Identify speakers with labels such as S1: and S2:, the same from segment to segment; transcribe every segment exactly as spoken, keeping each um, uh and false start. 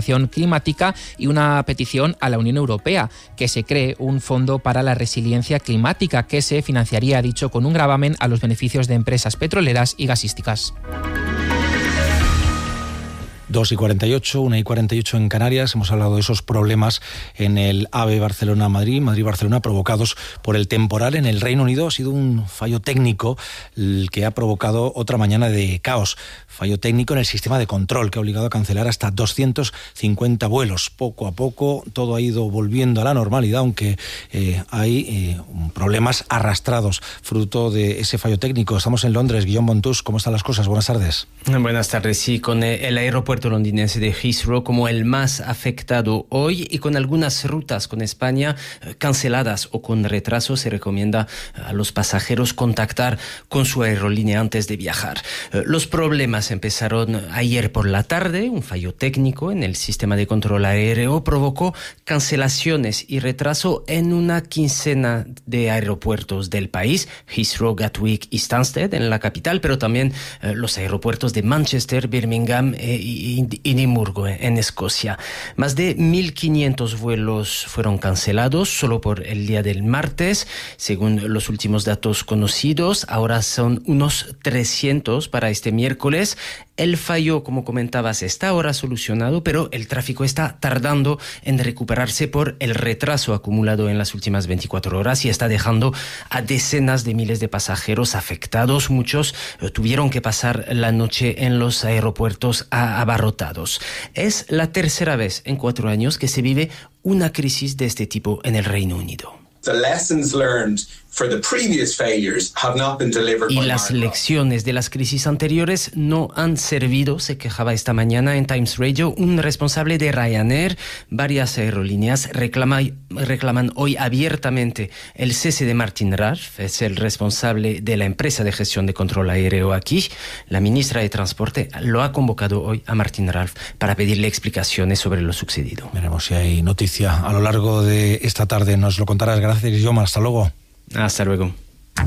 S1: transformación climática y una petición a la Unión Europea que se cree un fondo para la resiliencia climática que se financiaría, ha dicho, con un gravamen a los beneficios de empresas petroleras y gasísticas.
S2: dos y cuarenta y ocho, una y cuarenta y ocho en Canarias. Hemos hablado de esos problemas en el AVE Barcelona-Madrid, Madrid-Barcelona, provocados por el temporal en el Reino Unido. Ha sido un fallo técnico el que ha provocado otra mañana de caos. Fallo técnico en el sistema de control que ha obligado a cancelar hasta doscientos cincuenta vuelos. Poco a poco todo ha ido volviendo a la normalidad, aunque eh, hay eh, problemas arrastrados fruto de ese fallo técnico. Estamos en Londres. Guillaume Bontus, ¿cómo están las cosas? Buenas tardes.
S3: Buenas tardes. Sí, con el aeropuerto londinense de Heathrow como el más afectado hoy y con algunas rutas con España canceladas o con retraso, se recomienda a los pasajeros contactar con su aerolínea antes de viajar. Los problemas empezaron ayer por la tarde. Un fallo técnico en el sistema de control aéreo provocó cancelaciones y retraso en una quincena de aeropuertos del país: Heathrow, Gatwick y Stansted en la capital, pero también eh, los aeropuertos de Manchester, Birmingham eh, y Edimburgo en Escocia. Más de mil quinientos vuelos fueron cancelados solo por el día del martes, según los últimos datos conocidos. Ahora son unos trescientos para este miércoles. El fallo, como comentabas, está ahora solucionado, pero el tráfico está tardando en recuperarse por el retraso acumulado en las últimas veinticuatro horas y está dejando a decenas de miles de pasajeros afectados. Muchos tuvieron que pasar la noche en los aeropuertos abarrotados. Es la tercera vez en cuatro años que se vive una crisis de este tipo en el Reino Unido. Y las lecciones de las crisis anteriores no han servido, se quejaba esta mañana en Times Radio un responsable de Ryanair. Varias aerolíneas reclama, reclaman hoy abiertamente el cese de Martin Ralph, es el responsable de la empresa de gestión de control aéreo aquí. La ministra de Transporte lo ha convocado hoy a Martin Ralph para pedirle explicaciones sobre lo sucedido.
S2: Veremos si hay noticia a lo largo de esta tarde. Nos lo contarás. Gracias, Guillaume. Hasta luego.
S3: Hasta luego.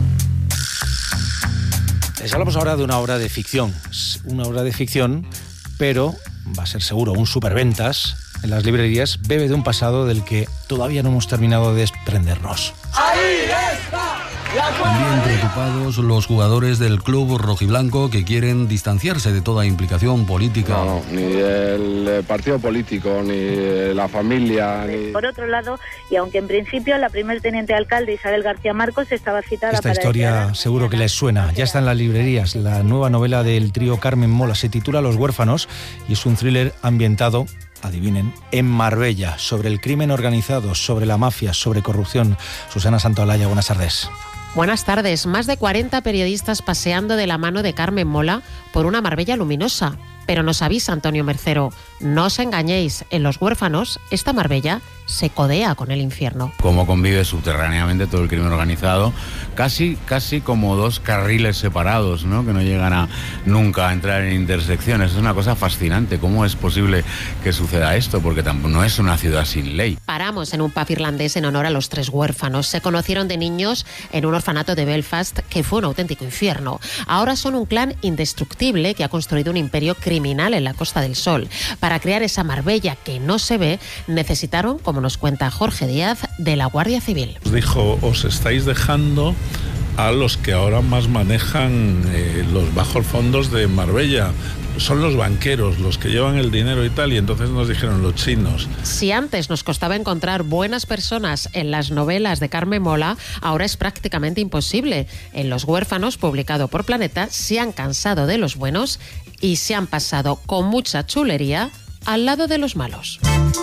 S2: Les hablamos ahora de una obra de ficción. Una obra de ficción, pero va a ser seguro un superventas en las librerías. Bebe de un pasado del que todavía no hemos terminado de desprendernos.
S4: ¡Ahí está!
S5: También preocupados los jugadores del club rojiblanco que quieren distanciarse de toda implicación política.
S6: No, no, ni el partido político, ni la familia. Ni...
S7: Por otro lado, y aunque en principio la primer teniente alcalde Isabel García Marcos estaba citada
S2: Esta
S7: para...
S2: Esta historia seguro que les suena. Ya está en las librerías. La nueva novela del trío Carmen Mola se titula Los huérfanos y es un thriller ambientado, adivinen, en Marbella, sobre el crimen organizado, sobre la mafia, sobre corrupción. Susana Santaolalla, buenas tardes.
S8: Buenas tardes. Más de cuarenta periodistas paseando de la mano de Carmen Mola por una Marbella luminosa. Pero nos avisa Antonio Mercero, no os engañéis, en Los huérfanos, esta Marbella se codea con el infierno.
S9: Cómo convive subterráneamente todo el crimen organizado, casi, casi como dos carriles separados, ¿no? Que no llegan a nunca a entrar en intersecciones. Es una cosa fascinante. ¿Cómo es posible que suceda esto? Porque tampoco no es una ciudad sin ley.
S8: Paramos en un pub irlandés en honor a los tres huérfanos. Se conocieron de niños en un orfanato de Belfast que fue un auténtico infierno. Ahora son un clan indestructible que ha construido un imperio criminal en la Costa del Sol. Para crear esa Marbella que no se ve, necesitaron, como nos cuenta Jorge Díaz, de la Guardia Civil.
S10: Os dijo, os estáis dejando a los que ahora más manejan eh, los bajos fondos de Marbella. Son los banqueros los que llevan el dinero y tal, y entonces nos dijeron los chinos.
S8: Si antes nos costaba encontrar buenas personas en las novelas de Carmen Mola, ahora es prácticamente imposible. En Los huérfanos, publicado por Planeta, se han cansado de los buenos y se han pasado con mucha chulería al lado de los malos.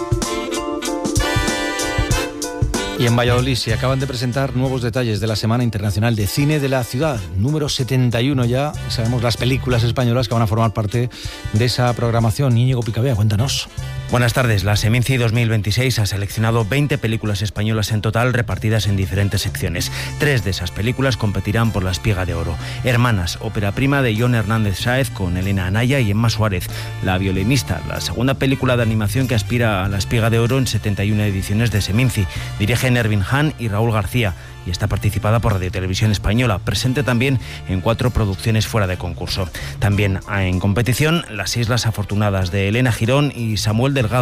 S2: Y en Valladolid se acaban de presentar nuevos detalles de la Semana Internacional de Cine de la Ciudad, número setenta y uno ya, y sabemos las películas españolas que van a formar parte de esa programación. Íñigo Picabea, cuéntanos.
S11: Buenas tardes. La Seminci dos mil veintiséis ha seleccionado veinte películas españolas en total repartidas en diferentes secciones. Tres de esas películas competirán por la Espiga de Oro. Hermanas, ópera prima de Jon Hernández Sáez con Elena Anaya y Emma Suárez. La violinista, la segunda película de animación que aspira a la Espiga de Oro en setenta y una ediciones de Seminci. Dirigen Ervin Hahn y Raúl García y está participada por Radio Televisión Española, presente también en cuatro producciones fuera de concurso. También en competición Las Islas Afortunadas de Elena Girón y Samuel Delgado.